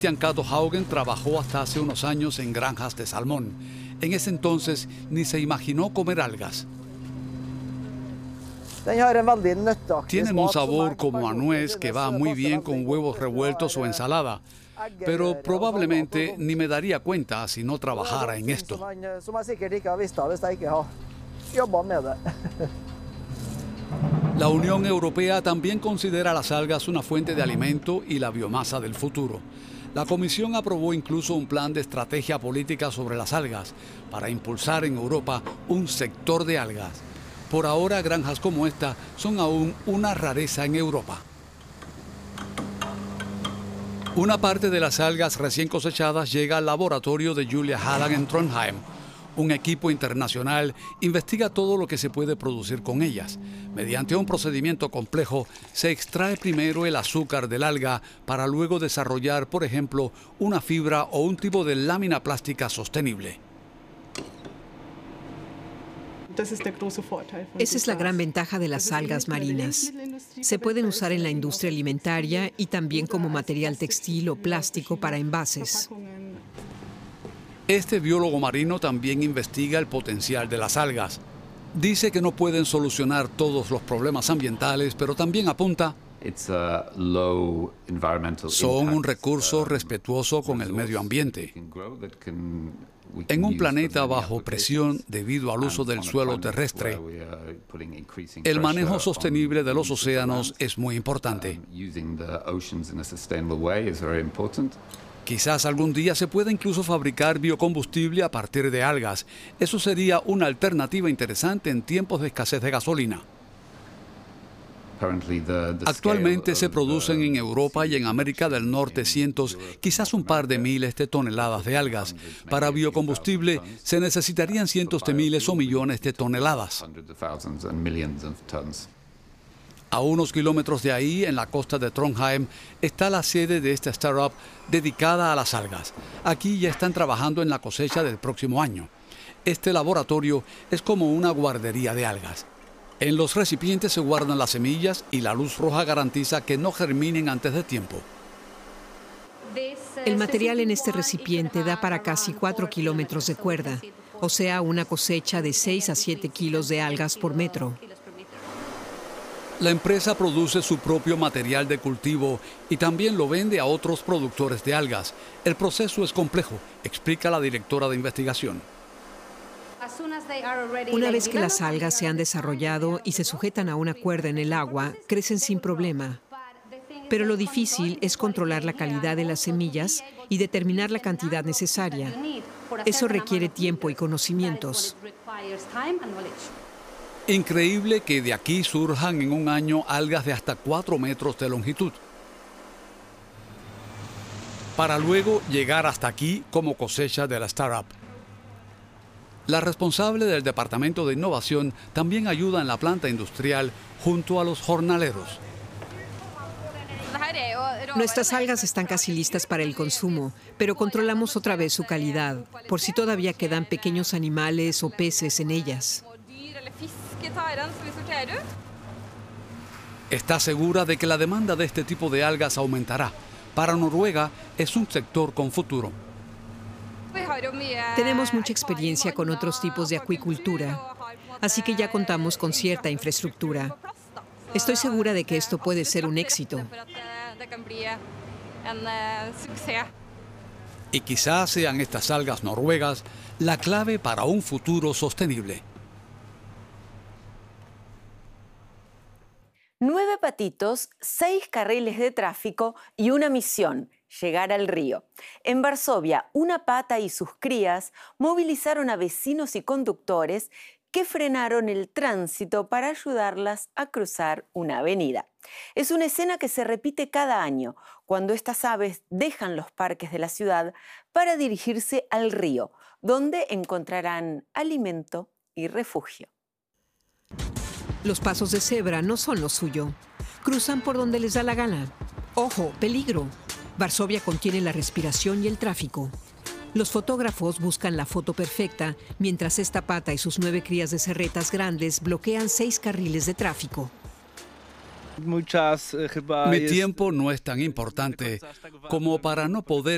Christian Cato Haugen trabajó hasta hace unos años en granjas de salmón. En ese entonces ni se imaginó comer algas. Tienen un sabor como a nuez que va muy bien con huevos revueltos o ensalada, pero probablemente ni me daría cuenta si no trabajara en esto. La Unión Europea también considera las algas una fuente de alimento y la biomasa del futuro. La Comisión aprobó incluso un plan de estrategia política sobre las algas para impulsar en Europa un sector de algas. Por ahora, granjas como esta son aún una rareza en Europa. Una parte de las algas recién cosechadas llega al laboratorio de Julia Halland en Trondheim. Un equipo internacional investiga todo lo que se puede producir con ellas. Mediante un procedimiento complejo, se extrae primero el azúcar del alga para luego desarrollar, por ejemplo, una fibra o un tipo de lámina plástica sostenible. Esa es la gran ventaja de las algas marinas. Se pueden usar en la industria alimentaria y también como material textil o plástico para envases. Este biólogo marino también investiga el potencial de las algas. Dice que no pueden solucionar todos los problemas ambientales, pero también apunta: son un recurso respetuoso con el medio ambiente. En un planeta bajo presión debido al uso del suelo terrestre, el manejo sostenible de los océanos es muy importante. Quizás algún día se pueda incluso fabricar biocombustible a partir de algas. Eso sería una alternativa interesante en tiempos de escasez de gasolina. Actualmente se producen en Europa y en América del Norte cientos, quizás un par de miles de toneladas de algas. Para biocombustible se necesitarían cientos de miles o millones de toneladas. A unos kilómetros de ahí, en la costa de Trondheim, está la sede de esta startup dedicada a las algas. Aquí ya están trabajando en la cosecha del próximo año. Este laboratorio es como una guardería de algas. En los recipientes se guardan las semillas y la luz roja garantiza que no germinen antes de tiempo. El material en este recipiente da para casi 4 kilómetros de cuerda, o sea, una cosecha de 6 a 7 kilos de algas por metro. La empresa produce su propio material de cultivo y también lo vende a otros productores de algas. El proceso es complejo, explica la directora de investigación. Una vez que las algas se han desarrollado y se sujetan a una cuerda en el agua, crecen sin problema. Pero lo difícil es controlar la calidad de las semillas y determinar la cantidad necesaria. Eso requiere tiempo y conocimientos. Increíble que de aquí surjan en un año algas de hasta 4 metros de longitud, para luego llegar hasta aquí como cosecha de la startup. La responsable del Departamento de Innovación también ayuda en la planta industrial junto a los jornaleros. Nuestras algas están casi listas para el consumo, pero controlamos otra vez su calidad, por si todavía quedan pequeños animales o peces en ellas. Está segura de que la demanda de este tipo de algas aumentará. Para Noruega es un sector con futuro. Tenemos mucha experiencia con otros tipos de acuicultura, así que ya contamos con cierta infraestructura. Estoy segura de que esto puede ser un éxito. Y quizás sean estas algas noruegas la clave para un futuro sostenible. 9 patitos, 6 carriles de tráfico y una misión: llegar al río. En Varsovia, una pata y sus crías movilizaron a vecinos y conductores que frenaron el tránsito para ayudarlas a cruzar una avenida. Es una escena que se repite cada año, cuando estas aves dejan los parques de la ciudad para dirigirse al río, donde encontrarán alimento y refugio. Los pasos de cebra no son lo suyo. Cruzan por donde les da la gana. ¡Ojo, peligro! Varsovia contiene la respiración y el tráfico. Los fotógrafos buscan la foto perfecta, mientras esta pata y sus 9 crías de cerretas grandes bloquean 6 carriles de tráfico. Mi tiempo no es tan importante como para no poder